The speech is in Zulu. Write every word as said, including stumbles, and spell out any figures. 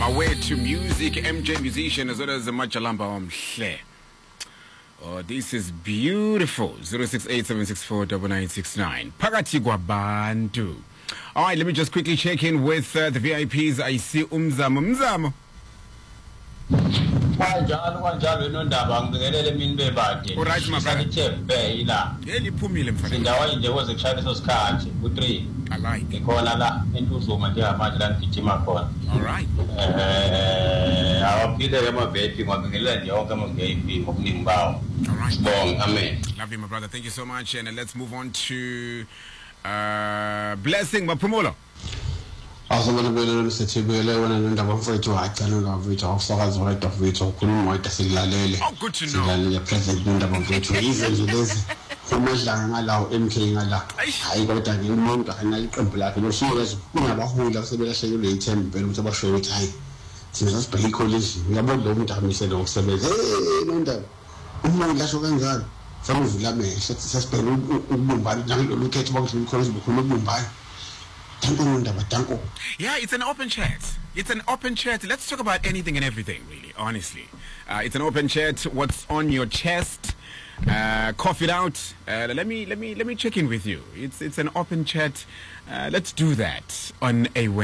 Away to music, M J musician as well as Machalamba Omhle. Oh, this is beautiful. zero six eight seven six four nine nine six nine. Phakathi kwabantu. All right, let me just quickly check in with uh, the V I Ps. I see Umzamo. Umzamo. Kanjalo kanjalo inondaba ngibingelele mina bebade. Alright my brother. Ngithembe ila. Eliphumile mfana. Indawo nje koze kushaya leso sikhathi ku three. Alright. Ngikhona la entuzuma nje manje la ngijima khona. Alright. Eh awaphile ke mavepi ngibingelele nje yonke ama V I P ngokuningi bawo. Alright. Sibonga, amen. Love you my brother. Thank you so much and uh, let's move on to uh Blessing Maphumulo. Asabana belelo sethibele wena nendaba mfethu wacala ngavitha awusakaza right of it ukhuluma white silalele. Oh, good to know. Silalele president nendaba mfethu ize nje lezi kumadlanga ngalawo M K ngala. Hayi kodwa ke umuntu akanayiqembu lakhe losukezo kungabahula sebelahlekelwe ithemba impela ukuthi abashoyo ukuthi hayi thina sasibheka icollege ngiyabona lo muntu ahambisele ngokusebenza hey nondaba uma ngilasho kanjalo samuvula amehlo sasibheka ukubumbana nalo ukhetho bakudlula icollege bukhulu ukubumbana. Yeah, it's an open chat. It's an open chat. Let's talk about anything and everything, really, honestly. Uh, it's an open chat. What's on your chest? Uh, cough it out. Uh, let me let me let me check in with you. It's it's an open chat. Uh, let's do that on a